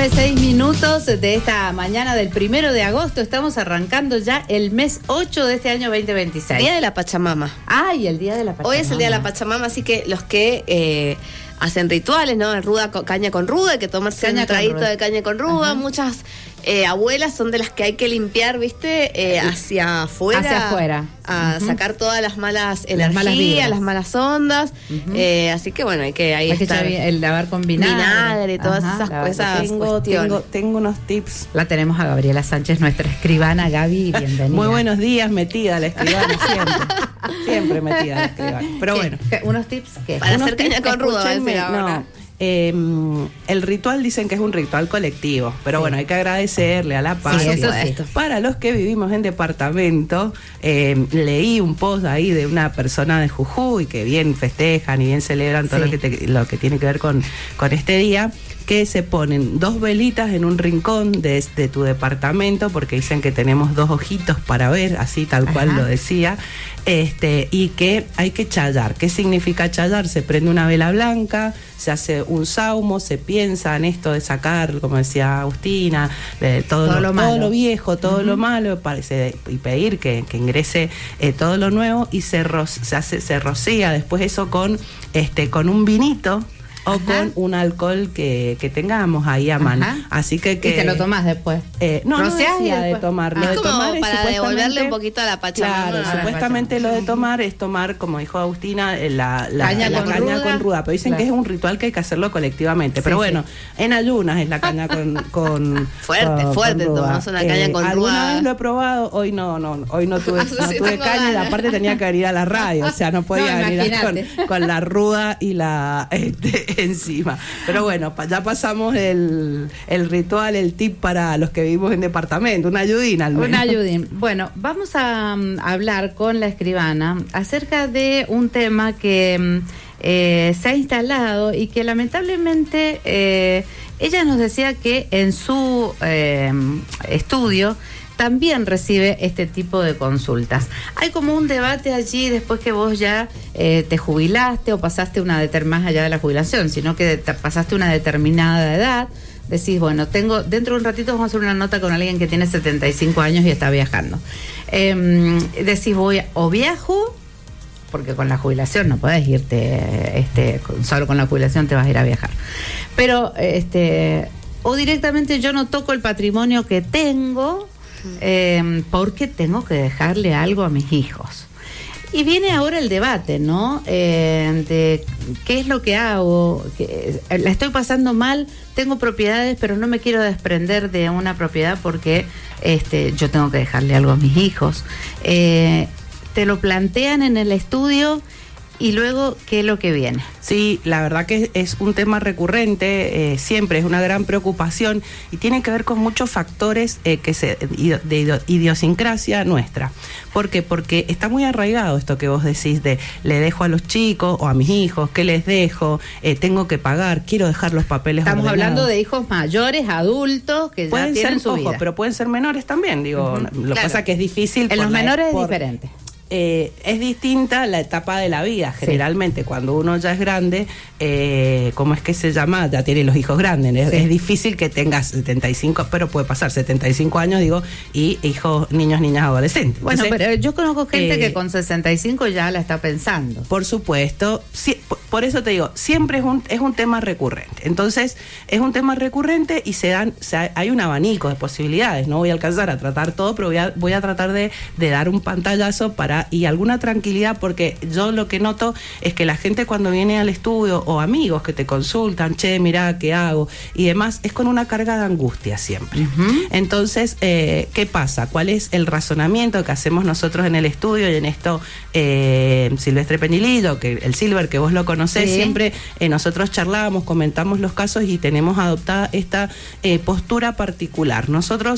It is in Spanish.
9:06 de esta mañana del 1 de agosto. Estamos arrancando ya el mes 8 de este año 2026. Día de la Pachamama. Ay, el Día de la Pachamama. Hoy es el Día de la Pachamama, así que los que hacen rituales, ¿no? Caña con ruda, hay que tomarse un traguito de caña con ruda. Ajá. Muchas abuelas son de las que hay que limpiar, ¿viste? Hacia afuera. Hacia afuera. A sacar todas las malas energías, las malas ondas. Así que bueno, hay que estar. El lavar con vinagre y todas esas cosas. Tengo unos tips. La tenemos a Gabriela Sánchez, nuestra escribana. Gaby, bienvenida. Muy buenos días, metida la escribana siempre. Siempre metida la escribana. Pero bueno. ¿Unos tips qué? Para hacer caña con ruda. No. El ritual dicen que es un ritual colectivo, pero bueno, hay que agradecerle a la paz. Para los que vivimos en departamento, leí un post ahí de una persona de Jujuy que bien festejan y bien celebran todo lo que tiene que ver con este día, que se ponen 2 velitas en un rincón de tu departamento, porque dicen que tenemos 2 ojitos para ver, así tal cual lo decía, y que hay que chayar. ¿Qué significa chayar? Se prende una vela blanca, se hace un saumo, se piensa en esto de sacar, como decía Agustina, todo lo viejo, todo lo malo, y pedir que ingrese todo lo nuevo, y se rocía después eso con un vinito o con un alcohol que tengamos ahí a mano. Así que y te lo tomás después. No decía de tomarlo. Es como para devolverle un poquito a la Pachamama. Claro, supuestamente lo de tomar es tomar, como dijo Agustina, la caña con ruda. Pero dicen que es un ritual que hay que hacerlo colectivamente. Pero bueno, en ayunas es la caña con fuerte, tomamos una caña con ruda. Alguna vez lo he probado, hoy no tuve caña, y aparte tenía que venir a la radio, o sea, no podía venir con la ruda y la encima. Pero bueno, ya pasamos el ritual, el tip para los que vivimos en departamento, una ayudín al menos. Una ayudín. Bueno, vamos a hablar con la escribana acerca de un tema que se ha instalado y que lamentablemente ella nos decía que en su estudio también recibe este tipo de consultas. Hay como un debate allí después que vos ya te jubilaste o pasaste más allá de la jubilación, sino que pasaste una determinada edad. Decís, bueno, dentro de un ratito vamos a hacer una nota con alguien que tiene 75 años y está viajando. Decís, viajo, porque con la jubilación no podés irte, solo con la jubilación te vas a ir a viajar. Pero, o directamente yo no toco el patrimonio que tengo, porque tengo que dejarle algo a mis hijos. Y viene ahora el debate, ¿no? De qué es lo que hago, la estoy pasando mal, tengo propiedades, pero no me quiero desprender de una propiedad porque yo tengo que dejarle algo a mis hijos. Te lo plantean en el estudio. Y luego, ¿qué es lo que viene? Sí, la verdad que es un tema recurrente, siempre es una gran preocupación y tiene que ver con muchos factores de idiosincrasia nuestra. ¿Por qué? Porque está muy arraigado esto que vos decís de le dejo a los chicos o a mis hijos, ¿qué les dejo? Tengo que pagar, quiero dejar los papeles Estamos ordenados. Hablando de hijos mayores, adultos, que pueden ya tienen ser, su vida. pero pueden ser menores también, lo que pasa es que es difícil. En los menores es diferente. Es distinta la etapa de la vida. Generalmente cuando uno ya es grande, ¿cómo es que se llama? Ya tiene los hijos grandes. Es difícil que tengas 75, pero puede pasar 75 años, y hijos, niños, niñas, adolescentes. Bueno, entonces, pero yo conozco gente que con 65 ya la está pensando. Por supuesto. Sí, por eso te digo, siempre es un tema recurrente. Entonces, es un tema recurrente y hay un abanico de posibilidades. No voy a alcanzar a tratar todo, pero voy a tratar de dar un pantallazo y alguna tranquilidad, porque yo lo que noto es que la gente cuando viene al estudio, o amigos que te consultan, mirá, ¿qué hago? Y demás, es con una carga de angustia siempre. Entonces, ¿qué pasa? ¿Cuál es el razonamiento que hacemos nosotros en el estudio? Y en esto, Silvestre Penilillo, que el Silver, que vos lo conocés, siempre nosotros charlábamos, comentamos los casos y tenemos adoptada esta postura particular. Nosotros